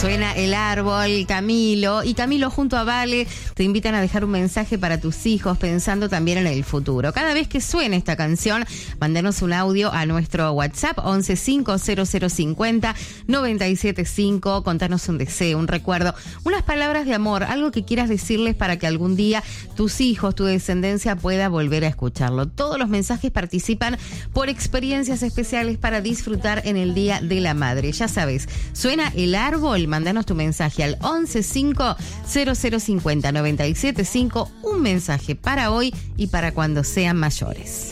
Suena El Árbol, Camilo. Y Camilo junto a Vale te invitan a dejar un mensaje para tus hijos, pensando también en el futuro. Cada vez que suene esta canción, mándanos un audio a nuestro WhatsApp 11500050-975. Contanos un deseo, un recuerdo, unas palabras de amor, algo que quieras decirles para que algún día tus hijos, tu descendencia pueda volver a escucharlo. Todos los mensajes participan por experiencias especiales para disfrutar en el Día de la Madre. Ya sabes, suena El Árbol, mándanos tu mensaje al 11500050-975, un mensaje para hoy y para cuando sean mayores.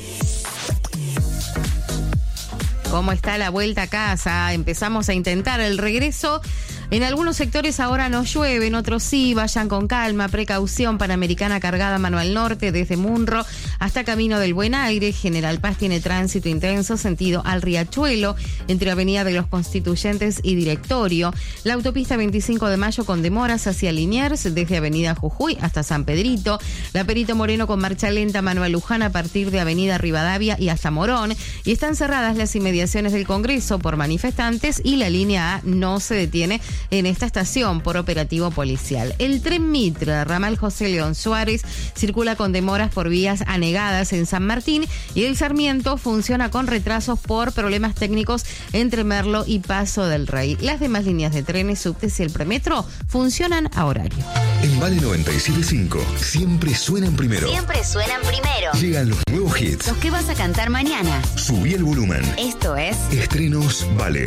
¿Cómo está la vuelta a casa? Empezamos a intentar el regreso. En algunos sectores ahora no llueve, en otros sí. Vayan con calma, precaución. Panamericana cargada mano al norte, desde Munro hasta Camino del Buen Aire. General Paz tiene tránsito intenso, sentido al Riachuelo, entre Avenida de los Constituyentes y Directorio. La autopista 25 de Mayo con demoras hacia Liniers, desde Avenida Jujuy hasta San Pedrito. La Perito Moreno con marcha lenta, mano a Luján, a partir de Avenida Rivadavia y hasta Morón. Y están cerradas las inmediaciones del Congreso por manifestantes y la línea A no se detiene en esta estación por operativo policial. El tren Mitre, ramal José León Suárez, circula con demoras por vías anegadas en San Martín, y el Sarmiento funciona con retrasos por problemas técnicos entre Merlo y Paso del Rey. Las demás líneas de trenes, subtes y el premetro funcionan a horario. En Vale 97.5, siempre suenan primero. Siempre suenan primero. Llegan los nuevos hits. Los que vas a cantar mañana. Subí el volumen. Esto es Estrenos Vale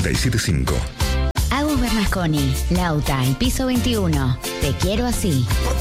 97.5. Agus Bernasconi, Lauta, el piso 21. Te quiero así.